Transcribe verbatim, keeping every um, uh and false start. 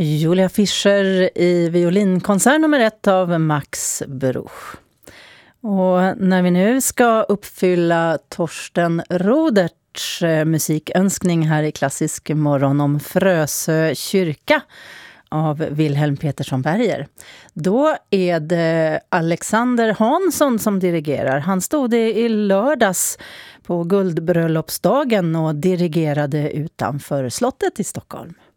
Julia Fischer i violinkonsert nummer ett av Max Bruch. Och när vi nu ska uppfylla Torsten Roderts musikönskning här i Klassisk morgon om Frösö kyrka av Wilhelm Petersson Berger, då är det Alexander Hansson som dirigerar. Han stod i lördags på guldbröllopsdagen och dirigerade utanför slottet i Stockholm.